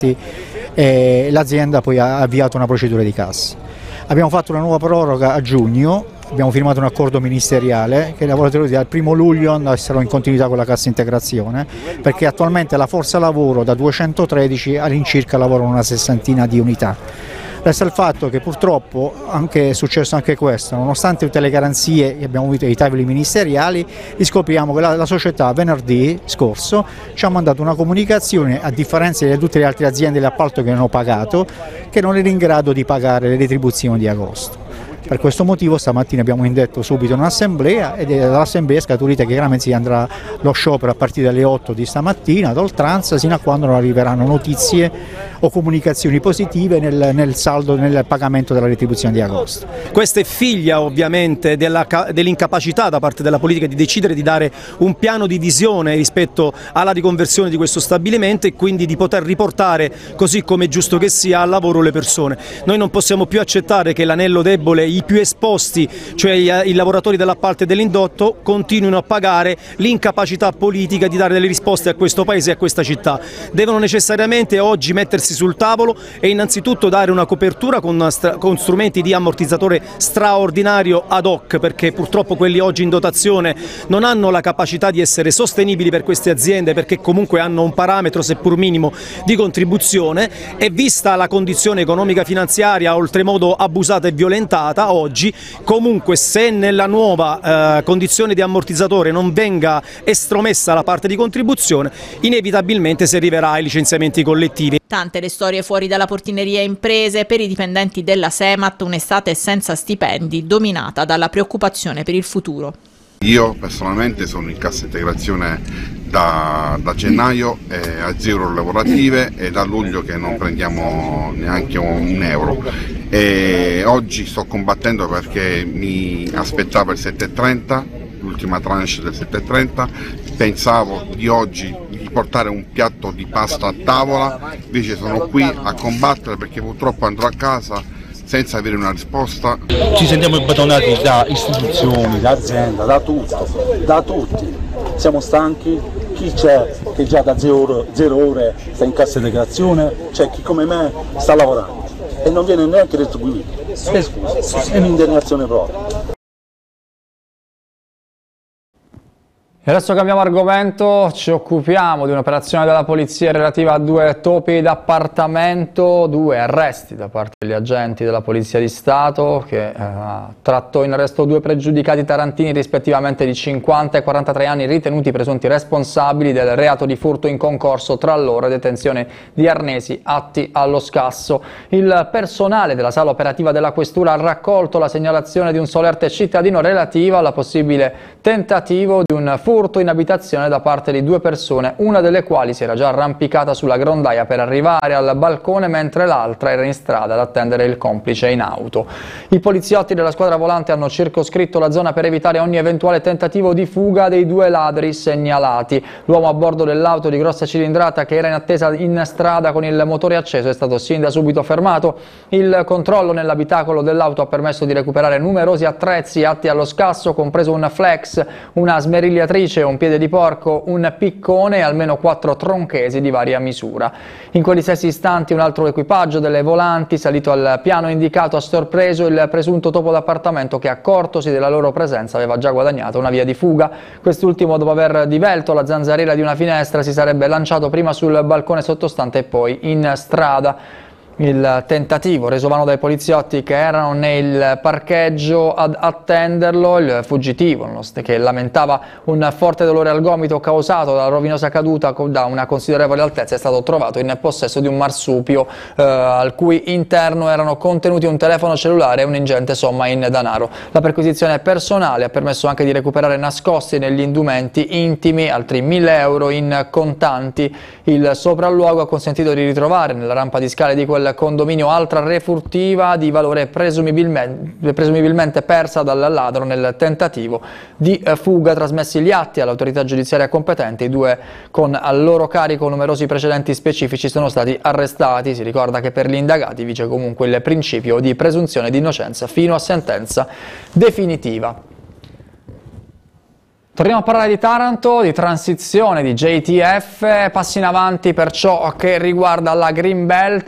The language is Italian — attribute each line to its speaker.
Speaker 1: l'azienda poi ha avviato una procedura di cassa. Abbiamo fatto una nuova proroga a giugno, abbiamo firmato un accordo ministeriale che i lavoratori dal 1° luglio andessero in continuità con la cassa integrazione, perché attualmente la forza lavoro da 213 all'incirca lavorano una sessantina di unità. Resta il fatto che purtroppo è successo anche questo, nonostante tutte le garanzie che abbiamo avuto ai tavoli ministeriali, riscopriamo che la società venerdì scorso ci ha mandato una comunicazione, a differenza di tutte le altre aziende di appalto che hanno pagato, che non era in grado di pagare le retribuzioni di agosto. Per questo motivo stamattina abbiamo indetto subito un'assemblea ed dall'assemblea è scaturita che chiaramente si andrà lo sciopero a partire dalle 8 di stamattina ad oltranza sino a quando non arriveranno notizie o comunicazioni positive nel saldo, nel pagamento della retribuzione di agosto.
Speaker 2: Questa è figlia ovviamente dell'incapacità da parte della politica di decidere di dare un piano di visione rispetto alla riconversione di questo stabilimento e quindi di poter riportare, così come è giusto che sia, al lavoro le persone. Noi non possiamo più accettare che l'anello debole, i più esposti, cioè i lavoratori dell'appalto e dell'indotto, continuino a pagare l'incapacità politica di dare delle risposte a questo paese e a questa città. Devono necessariamente oggi mettersi sul tavolo e innanzitutto dare una copertura con strumenti di ammortizzatore straordinario ad hoc, perché purtroppo quelli oggi in dotazione non hanno la capacità di essere sostenibili per queste aziende, perché comunque hanno un parametro seppur minimo di contribuzione, e vista la condizione economica finanziaria oltremodo abusata e violentata oggi, comunque se nella nuova condizione di ammortizzatore non venga estromessa la parte di contribuzione, inevitabilmente si arriverà ai licenziamenti collettivi.
Speaker 3: Tante le storie fuori dalla portineria imprese, per i dipendenti della Semat un'estate senza stipendi, dominata dalla preoccupazione per il futuro.
Speaker 4: Io personalmente sono in cassa integrazione da gennaio a 0 lavorative e da luglio che non prendiamo neanche un euro. E oggi sto combattendo perché mi aspettavo il 7,30, l'ultima tranche del 7,30, pensavo di oggi di portare un piatto di pasta a tavola, invece sono qui a combattere perché purtroppo andrò a casa senza avere una risposta.
Speaker 5: Ci sentiamo imbatonati da istituzioni, da azienda, da tutti. Siamo stanchi, chi c'è che già da 0 ore sta in cassa integrazione, c'è chi come me sta lavorando e non viene neanche retribuito. Scusa, è un'indignazione proprio.
Speaker 6: E adesso cambiamo argomento, ci occupiamo di un'operazione della polizia relativa a 2 topi d'appartamento, 2 arresti da parte degli agenti della Polizia di Stato che trattò in arresto 2 pregiudicati tarantini rispettivamente di 50 e 43 anni ritenuti presunti responsabili del reato di furto in concorso, tra loro detenzione di arnesi atti allo scasso. Il personale della sala operativa della Questura ha raccolto la segnalazione di un solerte cittadino relativa alla possibile tentativo di un furto in abitazione da parte di 2 persone, una delle quali si era già arrampicata sulla grondaia per arrivare al balcone mentre l'altra era in strada ad attendere il complice in auto. I poliziotti della squadra volante hanno circoscritto la zona per evitare ogni eventuale tentativo di fuga dei 2 ladri segnalati. L'uomo a bordo dell'auto di grossa cilindrata che era in attesa in strada con il motore acceso è stato sin da subito fermato. Il controllo nell'abitacolo dell'auto ha permesso di recuperare numerosi attrezzi atti allo scasso, compreso un flex, una smerigliatrice, un piede di porco, un piccone e almeno 4 tronchesi di varia misura. In quegli stessi istanti un altro equipaggio delle volanti, salito al piano indicato, ha sorpreso il presunto topo d'appartamento che, accortosi della loro presenza, aveva già guadagnato una via di fuga. Quest'ultimo, dopo aver divelto la zanzariera di una finestra, si sarebbe lanciato prima sul balcone sottostante e poi in strada. Il tentativo, reso vano dai poliziotti che erano nel parcheggio ad attenderlo, il fuggitivo, che lamentava un forte dolore al gomito causato dalla rovinosa caduta da una considerevole altezza, è stato trovato in possesso di un marsupio al cui interno erano contenuti un telefono cellulare e un'ingente somma in denaro. La perquisizione personale ha permesso anche di recuperare nascosti negli indumenti intimi altri 1.000 euro in contanti. Il sopralluogo ha consentito di ritrovare nella rampa di scale di quel condominio altra refurtiva di valore presumibilmente persa dal ladro nel tentativo di fuga. Trasmessi gli atti all'autorità giudiziaria competente, i 2 con al loro carico numerosi precedenti specifici sono stati arrestati. Si ricorda che per gli indagati vige comunque il principio di presunzione di innocenza fino a sentenza definitiva. Torniamo a parlare di Taranto, di transizione, di JTF, passi in avanti per ciò che riguarda la Green Belt,